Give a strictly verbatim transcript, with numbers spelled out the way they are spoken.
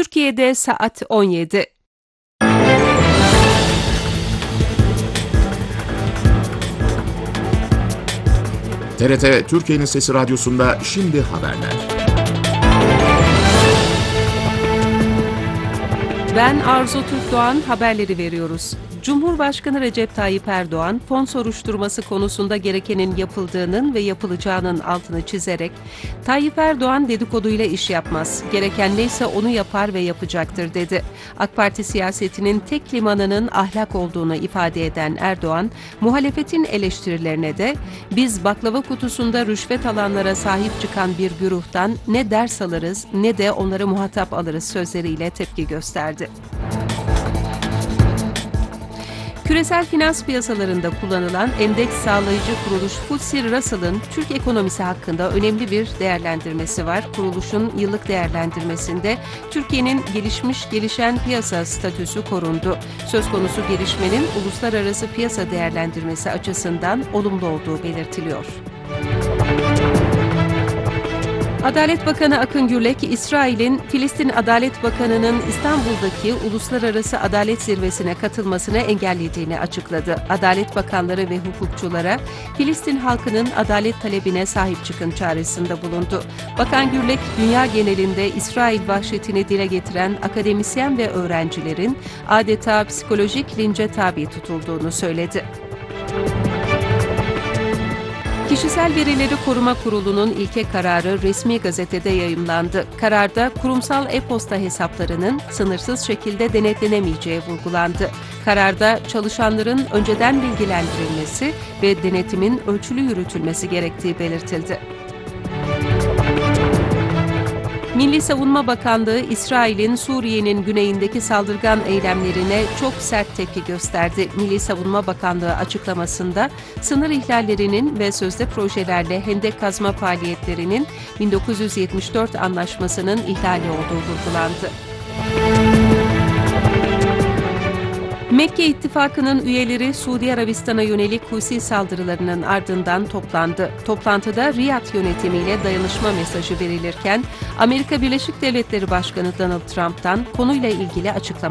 Türkiye'de saat on yedi. T R T Türkiye'nin Sesi Radyosu'nda şimdi haberler. Ben Arzu Türkdoğan, haberleri veriyoruz. Cumhurbaşkanı Recep Tayyip Erdoğan, fon soruşturması konusunda gerekenin yapıldığının ve yapılacağının altını çizerek, Tayyip Erdoğan dedikoduyla iş yapmaz, gereken neyse onu yapar ve yapacaktır dedi. AK Parti siyasetinin tek limanının ahlak olduğunu ifade eden Erdoğan, muhalefetin eleştirilerine de biz baklava kutusunda rüşvet alanlara sahip çıkan bir güruhtan ne ders alırız ne de onları muhatap alırız sözleriyle tepki gösterdi. Küresel finans piyasalarında kullanılan endeks sağlayıcı kuruluş F T S E Russell'ın Türk ekonomisi hakkında önemli bir değerlendirmesi var. Kuruluşun yıllık değerlendirmesinde Türkiye'nin gelişmiş gelişen piyasa statüsü korundu. Söz konusu gelişmenin uluslararası piyasa değerlendirmesi açısından olumlu olduğu belirtiliyor. Adalet Bakanı Akın Gürlek, İsrail'in Filistin Adalet Bakanı'nın İstanbul'daki Uluslararası Adalet Zirvesi'ne katılmasını engellediğini açıkladı. Adalet Bakanları ve hukukçulara Filistin halkının adalet talebine sahip çıkın çağrısında bulundu. Bakan Gürlek, dünya genelinde İsrail vahşetini dile getiren akademisyen ve öğrencilerin adeta psikolojik lince tabi tutulduğunu söyledi. Kişisel Verileri Koruma Kurulu'nun ilke kararı resmi gazetede yayımlandı. Kararda kurumsal e-posta hesaplarının sınırsız şekilde denetlenemeyeceği vurgulandı. Kararda çalışanların önceden bilgilendirilmesi ve denetimin ölçülü yürütülmesi gerektiği belirtildi. Milli Savunma Bakanlığı, İsrail'in Suriye'nin güneyindeki saldırgan eylemlerine çok sert tepki gösterdi. Milli Savunma Bakanlığı açıklamasında sınır ihlallerinin ve sözde projelerle hendek kazma faaliyetlerinin bin dokuz yüz yetmiş dört anlaşmasının ihlali olduğu vurgulandı. Mekke İttifakı'nın üyeleri Suudi Arabistan'a yönelik Husi saldırılarının ardından toplandı. Toplantıda Riyad yönetimiyle dayanışma mesajı verilirken Amerika Birleşik Devletleri Başkanı Donald Trump'tan konuyla ilgili açıklama